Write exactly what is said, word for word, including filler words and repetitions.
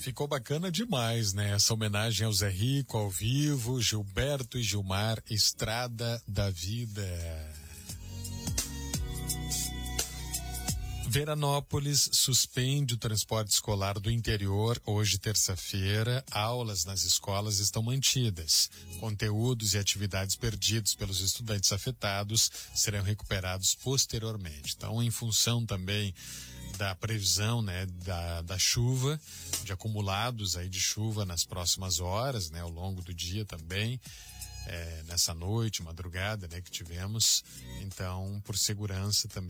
ficou bacana demais, né? Essa homenagem ao Zé Rico, ao vivo, Gilberto e Gilmar, Estrada da Vida. Veranópolis suspende o transporte escolar do interior hoje, terça-feira. Aulas nas escolas estão mantidas. Conteúdos e atividades perdidos pelos estudantes afetados serão recuperados posteriormente. Então, em função também da previsão, né, da, da chuva, de acumulados aí de chuva nas próximas horas, né, ao longo do dia também, é, nessa noite, madrugada, né, que tivemos. Então, por segurança também